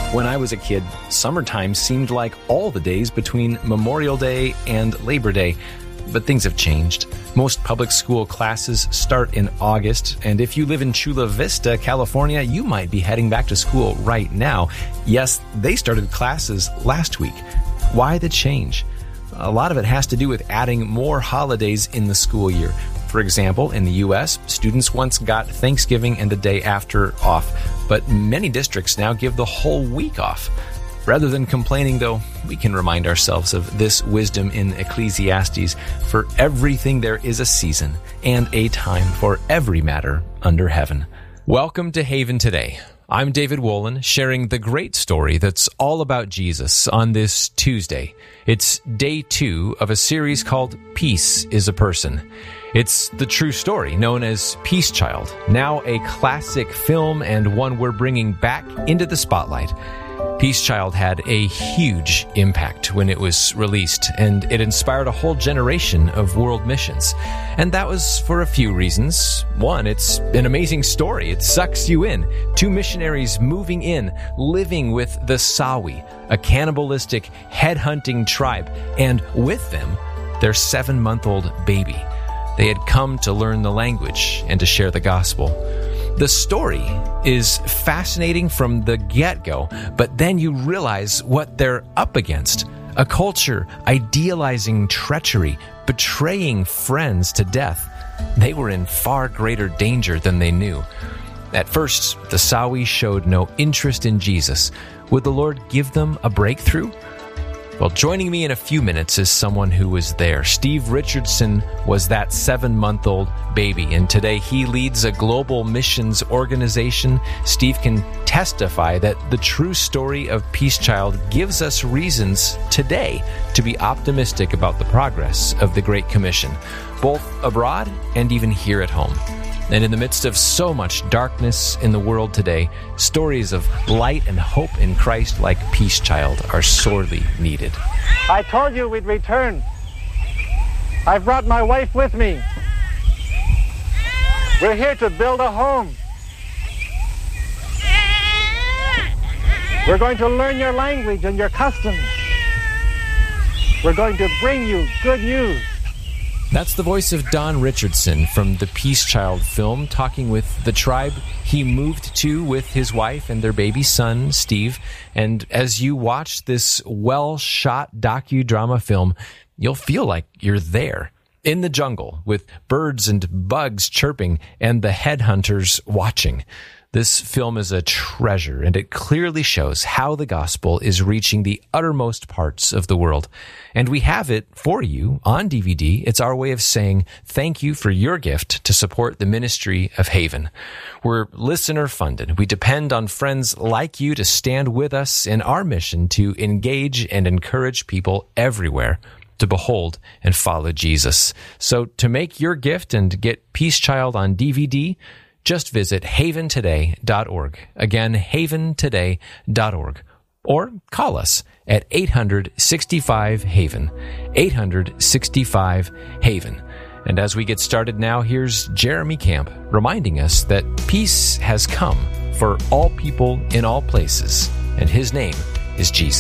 When I was a kid, summertime seemed like all the days between Memorial Day and Labor Day. But things have changed. Most public school classes start in August, and if you live in Chula Vista, California, you might be heading back to school right now. Yes, they started classes last week. Why the change? A lot of it has to do with adding more holidays in the school year. For example, in the U.S., students once got Thanksgiving and the day after off, but many districts now give the whole week off. Rather than complaining, though, we can remind ourselves of this wisdom in Ecclesiastes: for everything there is a season, and a time for every matter under heaven. Welcome to Haven Today. I'm David Wolin, sharing the great story that's all about Jesus on this Tuesday. It's day 2 of a series called Peace is a Person. It's the true story known as Peace Child, now a classic film and one we're bringing back into the spotlight. Peace Child had a huge impact when it was released, and it inspired a whole generation of world missions. And that was for a few reasons. One, it's an amazing story. It sucks you in. 2 missionaries moving in, living with the Sawi, a cannibalistic, headhunting tribe, and with them, their 7-month-old baby. They had come to learn the language and to share the gospel. The story is fascinating from the get-go, but then you realize what they're up against. A culture idealizing treachery, betraying friends to death. They were in far greater danger than they knew. At first, the Sawi showed no interest in Jesus. Would the Lord give them a breakthrough? Well, joining me in a few minutes is someone who was there. Steve Richardson was that 7-month-old baby, and today he leads a global missions organization. Steve can testify that the true story of Peace Child gives us reasons today to be optimistic about the progress of the Great Commission, both abroad and even here at home. And in the midst of so much darkness in the world today, stories of light and hope in Christ like Peace Child are sorely needed. I told you we'd return. I've brought my wife with me. We're here to build a home. We're going to learn your language and your customs. We're going to bring you good news. That's the voice of Don Richardson from the Peace Child film, talking with the tribe he moved to with his wife and their baby son, Steve. And as you watch this well-shot docudrama film, you'll feel like you're there, in the jungle, with birds and bugs chirping and the headhunters watching. This film is a treasure, and it clearly shows how the gospel is reaching the uttermost parts of the world. And we have it for you on DVD. It's our way of saying thank you for your gift to support the ministry of Haven. We're listener-funded. We depend on friends like you to stand with us in our mission to engage and encourage people everywhere to behold and follow Jesus. So to make your gift and get Peace Child on DVD, just visit haventoday.org. Again, haventoday.org. Or call us at 865-HAVEN, 865-HAVEN. And as we get started now, here's Jeremy Camp reminding us that peace has come for all people in all places, and his name is Jesus.